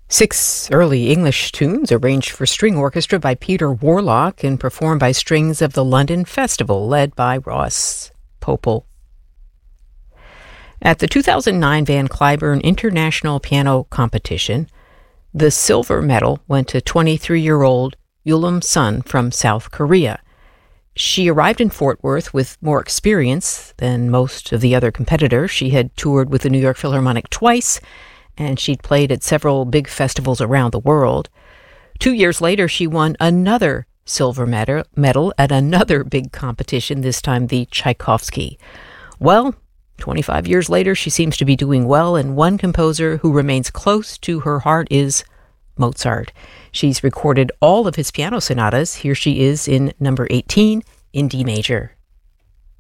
6 early English tunes arranged for string orchestra by Peter Warlock and performed by Strings of the London Festival, led by Ross Popel. At the 2009 Van Cliburn International Piano Competition, the silver medal went to 23-year-old Yulum Sun from South Korea. She arrived in Fort Worth with more experience than most of the other competitors. She had toured with the New York Philharmonic twice, and she'd played at several big festivals around the world. 2 years later, she won another silver medal at another big competition, this time the Tchaikovsky. Well, 25 years later, she seems to be doing well, and one composer who remains close to her heart is Mozart. She's recorded all of his piano sonatas. Here she is in number 18 in D major.